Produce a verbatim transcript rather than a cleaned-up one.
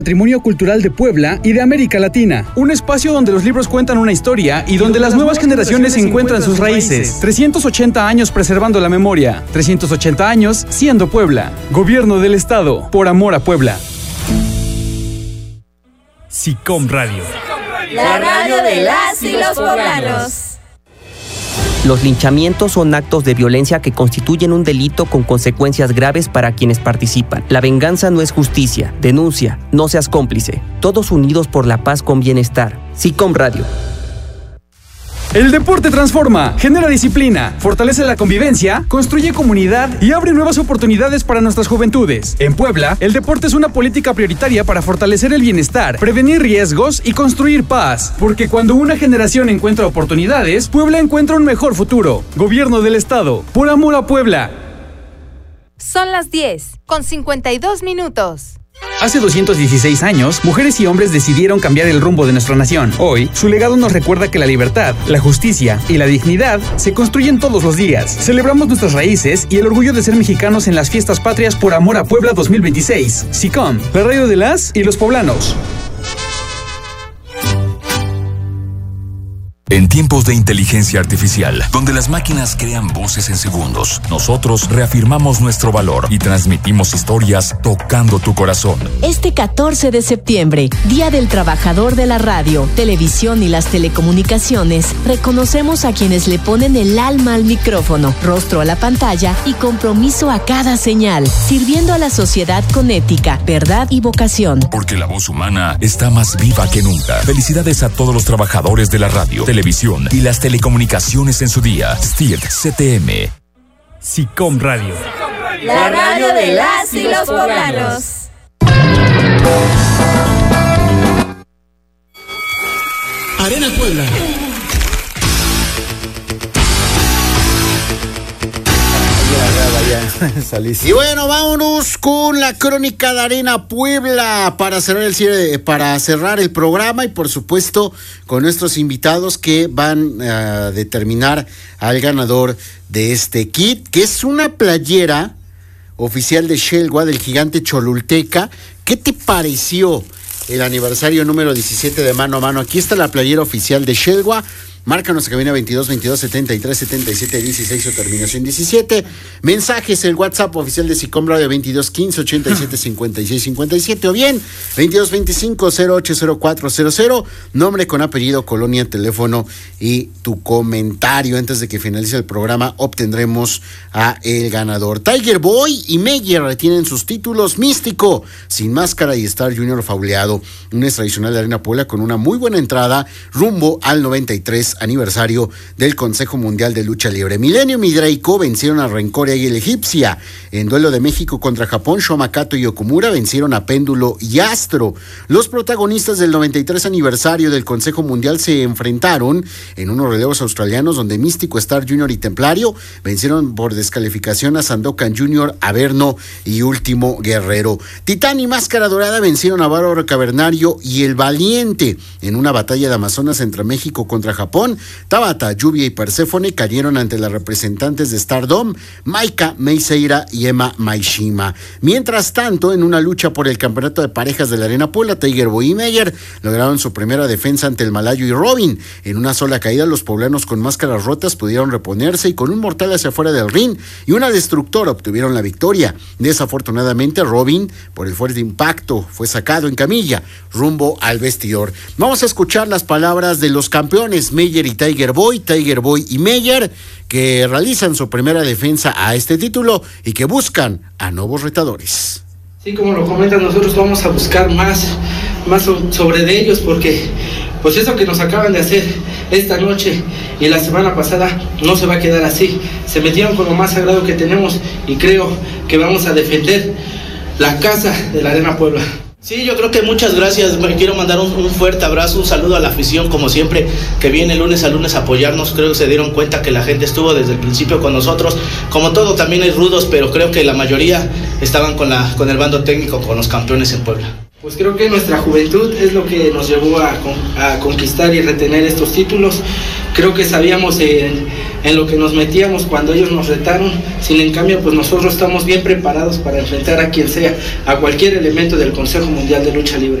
Patrimonio Cultural de Puebla y de América Latina. Un espacio donde los libros cuentan una historia y donde las nuevas generaciones encuentran sus raíces. trescientos ochenta años preservando la memoria. trescientos ochenta años siendo Puebla. Gobierno del Estado. Por amor a Puebla. SICOM Radio. La radio de las y los poblanos. Los linchamientos son actos de violencia que constituyen un delito con consecuencias graves para quienes participan. La venganza no es justicia. Denuncia, no seas cómplice. Todos unidos por la paz con bienestar. SICOM Radio. El deporte transforma, genera disciplina, fortalece la convivencia, construye comunidad y abre nuevas oportunidades para nuestras juventudes. En Puebla, el deporte es una política prioritaria para fortalecer el bienestar, prevenir riesgos y construir paz. Porque cuando una generación encuentra oportunidades, Puebla encuentra un mejor futuro. Gobierno del Estado, por amor a Puebla. Son las diez, con cincuenta y dos minutos. Hace doscientos dieciséis años, mujeres y hombres decidieron cambiar el rumbo de nuestra nación. Hoy, su legado nos recuerda que la libertad, la justicia y la dignidad se construyen todos los días. Celebramos nuestras raíces y el orgullo de ser mexicanos en las fiestas patrias por amor a Puebla dos mil veintiséis. SICOM, la radio de las y los poblanos. En tiempos de inteligencia artificial, donde las máquinas crean voces en segundos, nosotros reafirmamos nuestro valor y transmitimos historias tocando tu corazón. Este catorce de septiembre, Día del Trabajador de la Radio, Televisión y las Telecomunicaciones, reconocemos a quienes le ponen el alma al micrófono, rostro a la pantalla y compromiso a cada señal, sirviendo a la sociedad con ética, verdad y vocación. Porque la voz humana está más viva que nunca. Felicidades a todos los trabajadores de la radio, televisión y las telecomunicaciones en su día. S T I R T C T M. SICOM Radio. La radio de las y los poblanos. Arena Puebla. Y bueno, vámonos con la crónica de Arena Puebla para cerrar el cierre, para cerrar el programa y por supuesto con nuestros invitados que van a determinar al ganador de este kit, que es una playera oficial de Xelwa del gigante Cholulteca. ¿Qué te pareció el aniversario número diecisiete de Mano a Mano? Aquí está la playera oficial de Xelwa. Márcanos a cabina veintidós veintidós setenta y tres setenta y siete dieciséis o terminación diecisiete. Mensajes, el WhatsApp oficial de SICOM Radio veintidós quince ochenta y siete cincuenta y seis cincuenta y siete o bien veintidós veinticinco cero ocho cero cuatro cero cero. Nombre con apellido, colonia, teléfono y tu comentario. Antes de que finalice el programa obtendremos a el ganador. Tiger Boy y Meyer retienen sus títulos. Místico, Sin Máscara y Star Junior Fauleado. Un es tradicional de Arena Puebla con una muy buena entrada rumbo al noventa y tres aniversario del Consejo Mundial de Lucha Libre. Millennium y Draco vencieron a Rencorea y el Egipcia. En duelo de México contra Japón, Shomakato y Okumura vencieron a Péndulo y Astro. Los protagonistas del noventa y tres aniversario del Consejo Mundial se enfrentaron en unos relevos australianos donde Místico, Star Junior y Templario vencieron por descalificación a Sandokan Junior, Averno y Último Guerrero. Titán y Máscara Dorada vencieron a Bárbaro Cavernario y el Valiente en una batalla de Amazonas entre México contra Japón. Tabata, Lluvia y Perséfone cayeron ante las representantes de Stardom, Maika, Meiseira y Emma Maishima. Mientras tanto, en una lucha por el campeonato de parejas de la Arena Puebla, Tiger Boy y Meyer lograron su primera defensa ante el Malayo y Robin. En una sola caída, los poblanos con máscaras rotas pudieron reponerse y con un mortal hacia afuera del ring y una destructora obtuvieron la victoria. Desafortunadamente, Robin, por el fuerte impacto, fue sacado en camilla rumbo al vestidor. Vamos a escuchar las palabras de los campeones, Meyer y Tiger Boy, Tiger Boy y Meyer, que realizan su primera defensa a este título y que buscan a nuevos retadores. Sí, como lo comentan, nosotros vamos a buscar más, más sobre de ellos porque pues eso que nos acaban de hacer esta noche y la semana pasada no se va a quedar así. Se metieron con lo más sagrado que tenemos y creo que vamos a defender la casa de la Arena Puebla. Sí, yo creo que muchas gracias. Me quiero mandar un, un fuerte abrazo, un saludo a la afición, como siempre, que viene lunes a lunes a apoyarnos. Creo que se dieron cuenta que la gente estuvo desde el principio con nosotros. Como todo, también hay rudos, pero creo que la mayoría estaban con, la, con el bando técnico, con los campeones en Puebla. Pues creo que nuestra juventud es lo que nos llevó a, a conquistar y retener estos títulos. Creo que sabíamos en, en lo que nos metíamos cuando ellos nos retaron, sin en cambio pues nosotros estamos bien preparados para enfrentar a quien sea, a cualquier elemento del Consejo Mundial de Lucha Libre.